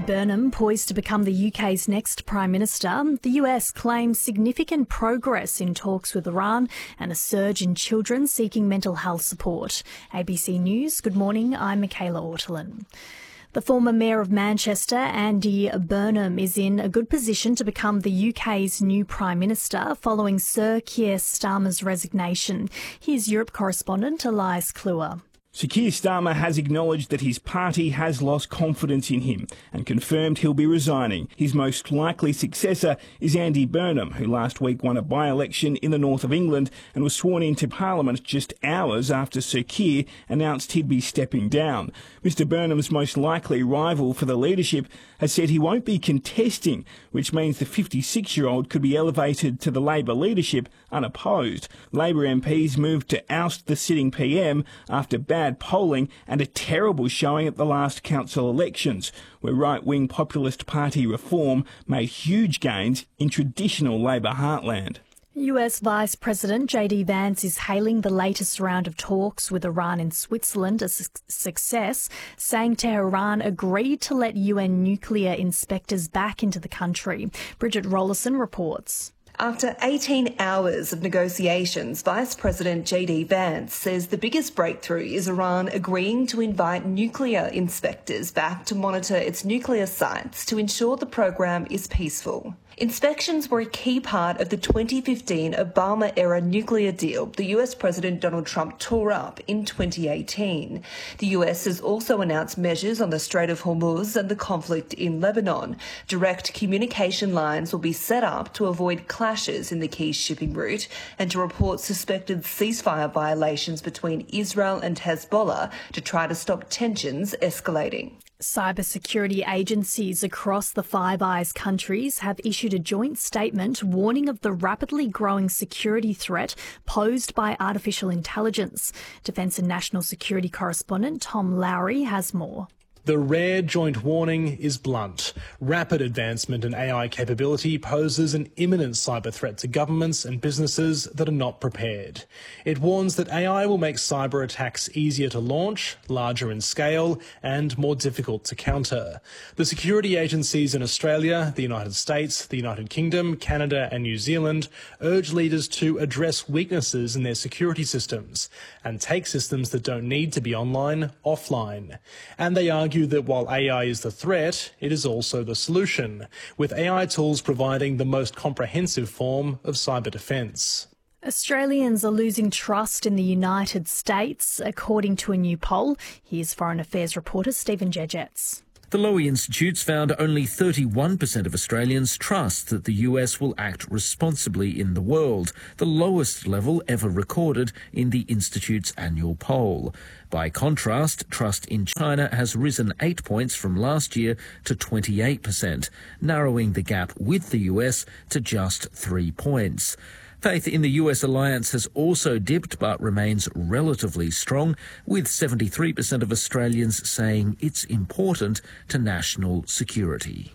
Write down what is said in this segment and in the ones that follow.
Burnham poised to become the UK's next Prime Minister. The US claims significant progress in talks with Iran and a surge in children seeking mental health support. ABC News, good morning, I'm Michaela Ortolin. The former Mayor of Manchester, Andy Burnham, is in a good position to become the UK's new Prime Minister following Sir Keir Starmer's resignation. Here's Europe correspondent Elias Kluwer. Sir Keir Starmer has acknowledged that his party has lost confidence in him and confirmed he'll be resigning. His most likely successor is Andy Burnham, who last week won a by-election in the north of England and was sworn into Parliament just hours after Sir Keir announced he'd be stepping down. Mr Burnham's most likely rival for the leadership has said he won't be contesting, which means the 56-year-old could be elevated to the Labor leadership unopposed. Labor MPs moved to oust the sitting PM after bad polling and a terrible showing at the last council elections, where right-wing populist party Reform made huge gains in traditional Labor heartland. US Vice President JD Vance is hailing the latest round of talks with Iran in Switzerland as a success, saying Tehran agreed to let UN nuclear inspectors back into the country. Bridget Rollison reports. After 18 hours of negotiations, Vice President JD Vance says the biggest breakthrough is Iran agreeing to invite nuclear inspectors back to monitor its nuclear sites to ensure the program is peaceful. Inspections were a key part of the 2015 Obama-era nuclear deal the US President Donald Trump tore up in 2018. The US has also announced measures on the Strait of Hormuz and the conflict in Lebanon. Direct communication lines will be set up to avoid clashes in the key shipping route and to report suspected ceasefire violations between Israel and Hezbollah to try to stop tensions escalating. Cybersecurity agencies across the Five Eyes countries have issued a joint statement warning of the rapidly growing security threat posed by artificial intelligence. Defence and National Security correspondent Tom Lowry has more. The rare joint warning is blunt. Rapid advancement in AI capability poses an imminent cyber threat to governments and businesses that are not prepared. It warns that AI will make cyber attacks easier to launch, larger in scale, and more difficult to counter. The security agencies in Australia, the United States, the United Kingdom, Canada, and New Zealand urge leaders to address weaknesses in their security systems and take systems that don't need to be online offline. And they argue that while AI is the threat, it is also the solution, with AI tools providing the most comprehensive form of cyber defence. Australians are losing trust in the United States, according to a new poll. Here's Foreign Affairs reporter Stephen Jejets. The Lowy Institutes found only 31% of Australians trust that the US will act responsibly in the world, the lowest level ever recorded in the Institute's annual poll. By contrast, trust in China has risen 8 points from last year to 28%, narrowing the gap with the US to just 3 points. Faith in the US alliance has also dipped but remains relatively strong, with 73% of Australians saying it's important to national security.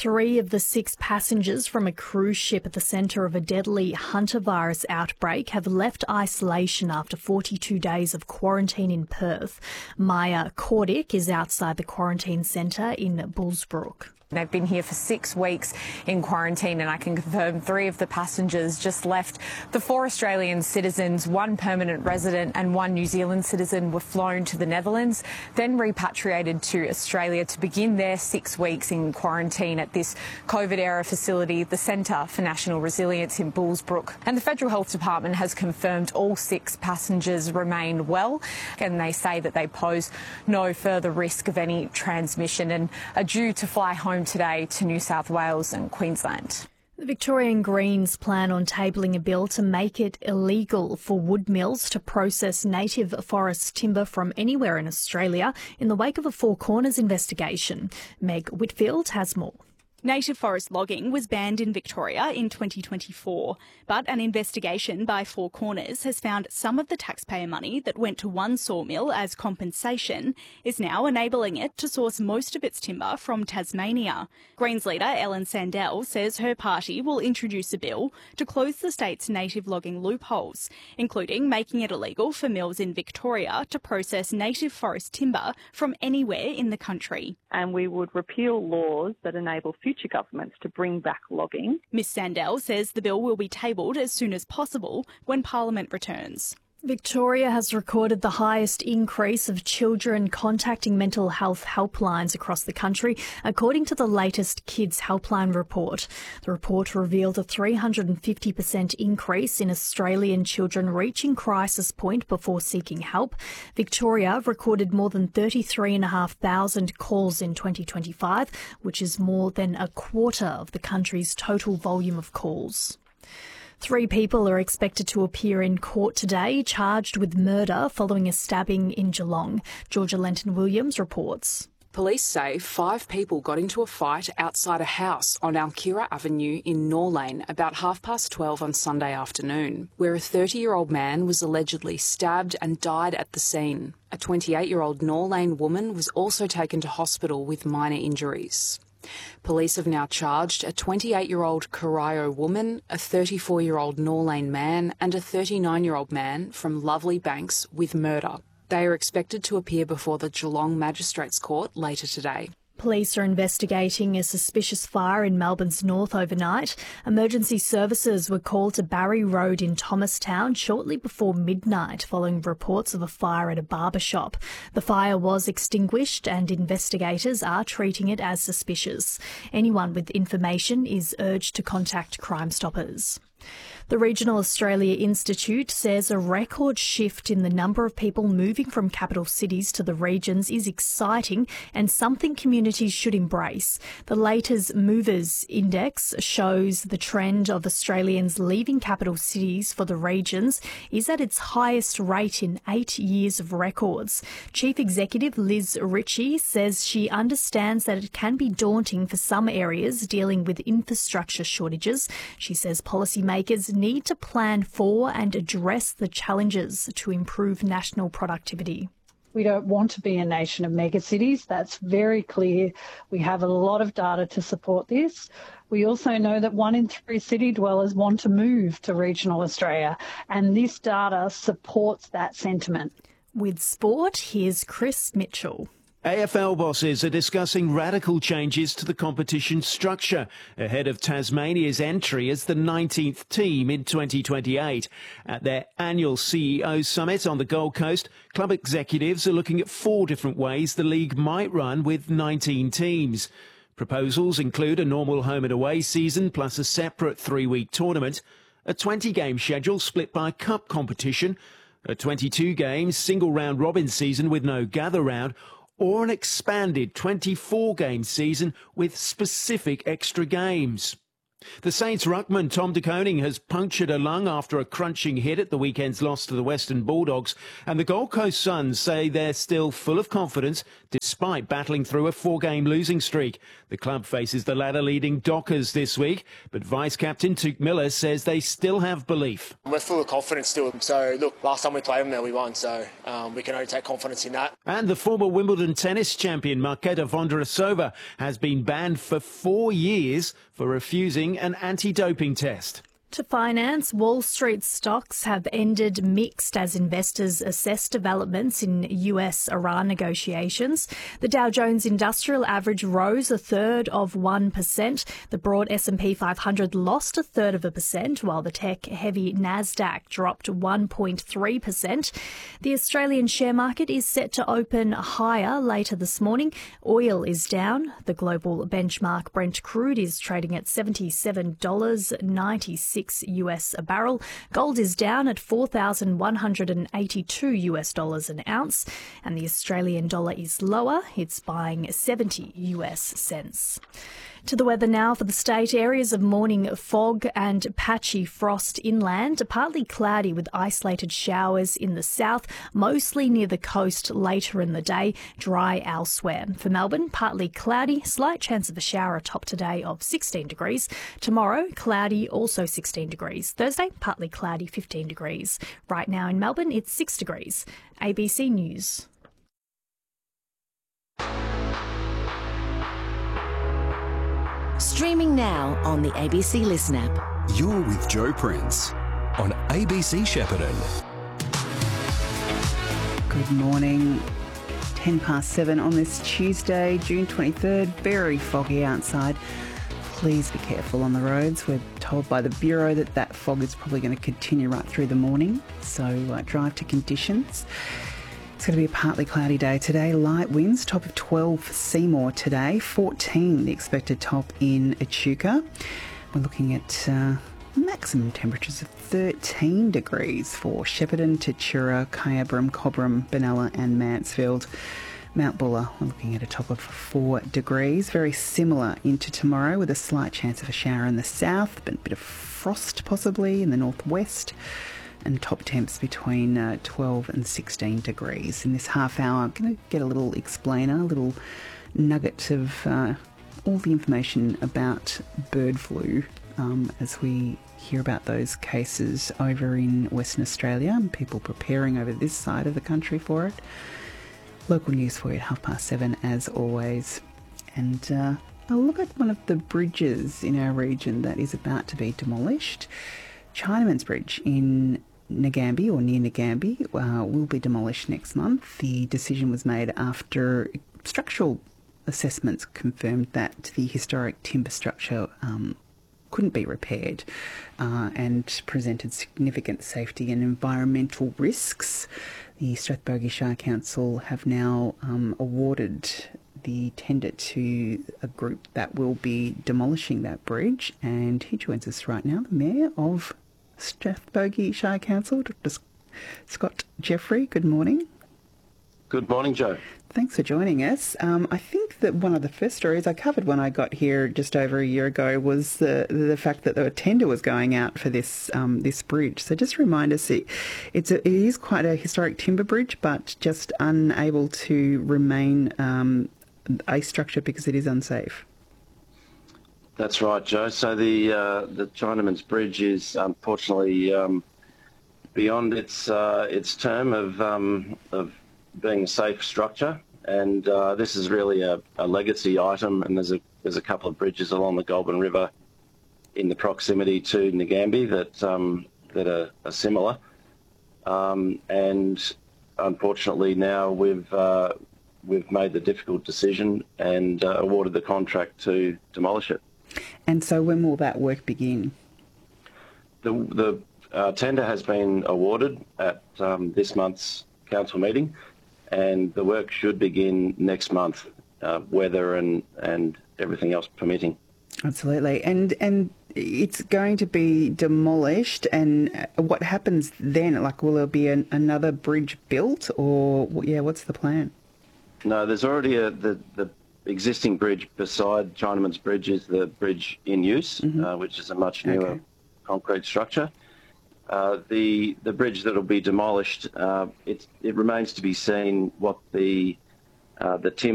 3 of the 6 passengers from a cruise ship at the centre of a deadly hantavirus outbreak have left isolation after 42 days of quarantine in Perth. Maya Cordick is outside the quarantine centre in Bullsbrook. They've been here for 6 weeks in quarantine, and I can confirm 3 of the passengers just left. The 4 Australian citizens, 1 permanent resident and 1 New Zealand citizen were flown to the Netherlands, then repatriated to Australia to begin their 6 weeks in quarantine at this COVID-era facility, the Centre for National Resilience in Bullsbrook. And the Federal Health Department has confirmed all 6 passengers remain well, and they say that they pose no further risk of any transmission and are due to fly home today to New South Wales and Queensland. The Victorian Greens plan on tabling a bill to make it illegal for wood mills to process native forest timber from anywhere in Australia in the wake of a Four Corners investigation. Meg Whitfield has more. Native forest logging was banned in Victoria in 2024, but an investigation by Four Corners has found some of the taxpayer money that went to one sawmill as compensation is now enabling it to source most of its timber from Tasmania. Greens leader Ellen Sandell says her party will introduce a bill to close the state's native logging loopholes, including making it illegal for mills in Victoria to process native forest timber from anywhere in the country. And we would repeal laws that enable future governments to bring back logging. Ms Sandell says the bill will be tabled as soon as possible when Parliament returns. Victoria has recorded the highest increase of children contacting mental health helplines across the country, according to the latest Kids Helpline report. The report revealed a 350% increase in Australian children reaching crisis point before seeking help. Victoria recorded more than 33,500 calls in 2025, which is more than a quarter of the country's total volume of calls. 3 people are expected to appear in court today, charged with murder following a stabbing in Geelong. Georgia Lenton-Williams reports. Police say 5 people got into a fight outside a house on Alkira Avenue in Norlane about 12:30 on Sunday afternoon, where a 30-year-old man was allegedly stabbed and died at the scene. A 28-year-old Norlane woman was also taken to hospital with minor injuries. Police have now charged a 28-year-old Corio woman, a 34-year-old Norlane man and a 39-year-old man from Lovely Banks with murder. They are expected to appear before the Geelong Magistrates Court later today. Police are investigating a suspicious fire in Melbourne's north overnight. Emergency services were called to Barry Road in Thomastown shortly before midnight following reports of a fire at a barber shop. The fire was extinguished and investigators are treating it as suspicious. Anyone with information is urged to contact Crime Stoppers. The Regional Australia Institute says a record shift in the number of people moving from capital cities to the regions is exciting and something communities should embrace. The latest Movers Index shows the trend of Australians leaving capital cities for the regions is at its highest rate in 8 years of records. Chief Executive Liz Ritchie says she understands that it can be daunting for some areas dealing with infrastructure shortages. She says policymakers need to plan for and address the challenges to improve national productivity. We don't want to be a nation of megacities. That's very clear. We have a lot of data to support this. We also know that 1 in 3 city dwellers want to move to regional Australia, and this data supports that sentiment. With sport, here's Chris Mitchell. AFL bosses are discussing radical changes to the competition structure ahead of Tasmania's entry as the 19th team in 2028. At their annual CEO summit on the Gold Coast, club executives are looking at 4 different ways the league might run with 19 teams. Proposals include a normal home and away season plus a separate 3-week tournament, a 20-game schedule split by cup competition, a 22-game single round robin season with no gather round, or an expanded 24-game season with specific extra games. The Saints ruckman Tom De Koning has punctured a lung after a crunching hit at the weekend's loss to the Western Bulldogs, and the Gold Coast Suns say they're still full of confidence despite battling through a 4-game losing streak. The club faces the ladder-leading Dockers this week, but Vice-Captain Tuke Miller says they still have belief. We're full of confidence still. So, look, last time we played them there, we won, so we can only take confidence in that. And the former Wimbledon tennis champion Marketa Vondrousova has been banned for 4 years for refusing an anti-doping test. To finance, Wall Street stocks have ended mixed as investors assess developments in US-Iran negotiations. The Dow Jones Industrial Average rose 1/3%. The broad S&P 500 lost 1/3%, while the tech-heavy Nasdaq dropped 1.3%. The Australian share market is set to open higher later this morning. Oil is down. The global benchmark Brent crude is trading at $77.96 US a barrel. Gold is down at $4,182 US an ounce, and the Australian dollar is lower. It's buying 70 US cents. To the weather now for the state. Areas of morning fog and patchy frost inland, partly cloudy with isolated showers in the south, mostly near the coast later in the day, dry elsewhere. For Melbourne, partly cloudy, slight chance of a shower, a top today of 16 degrees. Tomorrow, cloudy, also 16 degrees. Thursday, partly cloudy, 15 degrees. Right now in Melbourne, it's 6 degrees. ABC News. Streaming now on the ABC Listen app. You're with Joe Prince on ABC Shepparton. Good morning. 7:10 on this Tuesday, June 23rd. Very foggy outside. Please be careful on the roads. We're told by the Bureau that fog is probably going to continue right through the morning. So drive to conditions. It's going to be a partly cloudy day today. Light winds, top of 12 for Seymour today. 14 the expected top in Echuca. We're looking at maximum temperatures of 13 degrees for Shepparton, Tatura, Kyabram, Cobram, Benalla and Mansfield. Mount Buller, we're looking at a top of 4 degrees. Very similar into tomorrow with a slight chance of a shower in the south, but a bit of frost possibly in the northwest. And top temps between 12 and 16 degrees. In this half hour, I'm going to get a little explainer, a little nugget of all the information about bird flu as we hear about those cases over in Western Australia and people preparing over this side of the country for it. Local news for you at 7:30 as always. And I'll look at one of the bridges in our region that is about to be demolished. Chinaman's Bridge in Nagambie, or near Nagambie, will be demolished next month. The decision was made after structural assessments confirmed that the historic timber structure couldn't be repaired and presented significant safety and environmental risks. The Strathbogie Shire Council have now awarded the tender to a group that will be demolishing that bridge, and he joins us right now, the Mayor of Strathbogie Shire Council, Dr. Scott Jeffrey. Good morning. Good morning, Joe. Thanks for joining us. I think that one of the first stories I covered when I got here just over a year ago was the fact that the tender was going out for this this bridge. So just remind us, it is quite a historic timber bridge, but just unable to remain a structure because it is unsafe. That's right, Joe. So the Chinaman's Bridge is unfortunately beyond its term of being a safe structure, and this is really a legacy item. And there's a couple of bridges along the Goulburn River in the proximity to Nagambie that are similar. And unfortunately, now we've made the difficult decision and awarded the contract to demolish it. And so when will that work begin? The tender has been awarded at this month's council meeting, and the work should begin next month, weather and everything else permitting. Absolutely. And it's going to be demolished, and what happens then? Like, will there be another bridge built, or what's the plan? No, there's already the existing bridge beside Chinaman's Bridge is the bridge in use, which is a much newer concrete structure. The bridge that will be demolished, it remains to be seen what the timber